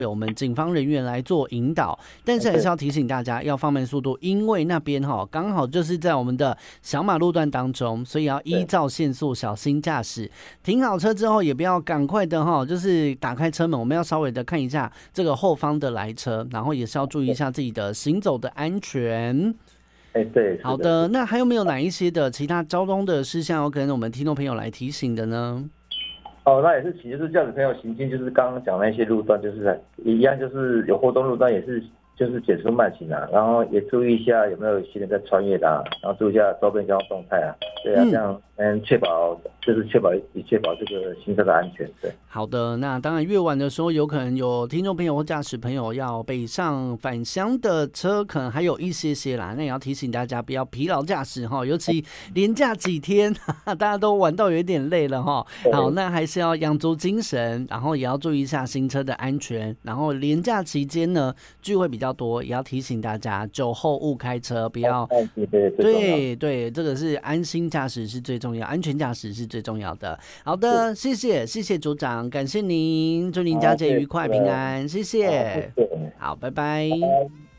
我们警方人员来做引导，但是还是要提醒大家要放慢速度，因为那边刚好就是在我们的小马路段当中，所以要依照限速小心驾驶。停好车之后，也不要赶快的就是打开车门，我们要稍微的看一下这个后方的来车，然后也是要注意一下自己的行走的安全。 对， 好的，那还有没有哪一些的其他交通的事项要跟我们听众朋友来提醒的呢？ 那也是，其实是驾驶朋友行进，就是刚刚讲那些路段，就是一样，就是有活动路段也是，就是减速慢行啊，然后也注意一下有没有行人在穿越的啊，然后注意一下周边交通动态啊，对啊，这样确保这个行车的安全。对， 好的，那当然越晚的时候，有可能有听众朋友或驾驶朋友要北上返乡的车，可能还有一些啦。那也要提醒大家不要疲劳驾驶尤其连假几天，大家都玩到有一点累了好，那还是要养足精神，然后也要注意一下行车的安全。然后连假期间呢，聚会比较多，也要提醒大家酒后勿开车，不要对，这个是安心驾驶是最重要，安全驾驶是最重要的。好的，谢谢组长，感谢您，祝您佳节愉快平安，谢谢。好，拜拜。